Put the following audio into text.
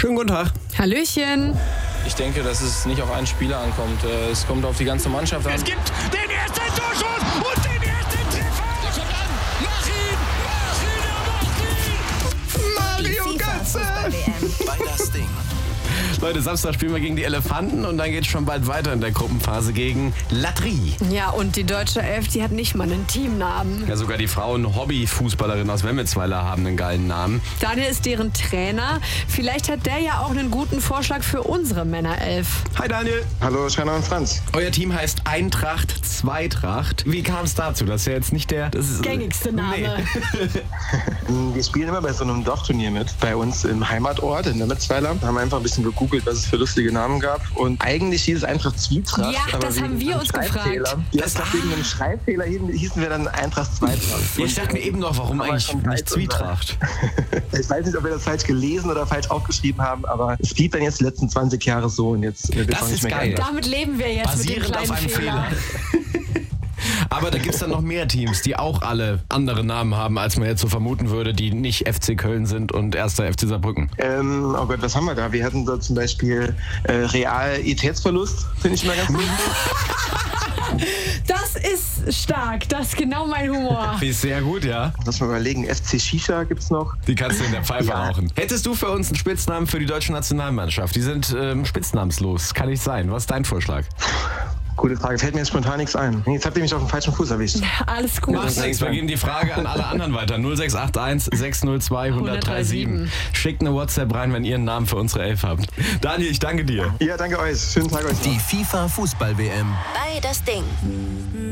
Schönen guten Tag. Hallöchen. Ich denke, dass es nicht auf einen Spieler ankommt. Es kommt auf die ganze Mannschaft an. Es gibt den ersten Torschuss und den ersten Treffer. Der kommt an. Mach ihn. Mario Götze! Bei das Ding. Leute, Samstag spielen wir gegen die Elefanten und dann geht es schon bald weiter in der Gruppenphase gegen Latry. Ja, und die deutsche Elf, die hat nicht mal einen Teamnamen. Ja, sogar die Frauen-Hobby-Fußballerin aus Wemmelsweiler haben einen geilen Namen. Daniel ist deren Trainer. Vielleicht hat der ja auch einen guten Vorschlag für unsere Männerelf. Hi Daniel. Hallo, Schreiner und Franz. Euer Team heißt Eintracht Zweitracht. Wie kam es dazu? Das ist ja jetzt nicht der... Das ist, Gängigste Name. Wir spielen immer bei so einem Dorfturnier mit, bei uns im Heimatort in Wemmelsweiler. Haben einfach ein bisschen gegoogelt, was es für lustige Namen gab. Und eigentlich hieß es Eintracht Zwietracht. Ja, aber das haben wir uns gefragt. Wegen einem Schreibfehler hießen wir dann Eintracht Zweitracht. Ich dachte mir eben noch, warum eigentlich nicht Zwietracht? Ich weiß nicht, ob wir das falsch gelesen oder falsch aufgeschrieben haben, aber es blieb dann jetzt die letzten 20 Jahre so und jetzt wird es Das auch ist nicht mehr geil. geändert. Damit leben wir jetzt mit dem Basierend auf kleinen einem Fehler. Aber da gibt es dann noch mehr Teams, die auch alle andere Namen haben, als man jetzt so vermuten würde, die nicht FC Köln sind und 1. FC Saarbrücken. Oh Gott, was haben wir da? Wir hatten da zum Beispiel Realitätsverlust, finde ich immer ganz gut. Das ist stark. Das ist genau mein Humor. Ist sehr gut, ja. Lass mal überlegen, FC Shisha gibt's noch. Die kannst du in der Pfeife rauchen. Hättest du für uns einen Spitznamen für die deutsche Nationalmannschaft? Die sind spitznamenslos. Kann nicht sein. Was ist dein Vorschlag? Gute Frage, fällt mir jetzt spontan nichts ein. Jetzt habt ihr mich auf dem falschen Fuß erwischt. Alles gut. Macht nichts, wir geben die Frage an alle anderen weiter. 0681 602 1037. Schickt eine WhatsApp rein, wenn ihr einen Namen für unsere Elf habt. Daniel, ich danke dir. Ja, danke euch. Schönen Tag euch noch. Die FIFA Fußball-WM. Bei das Ding.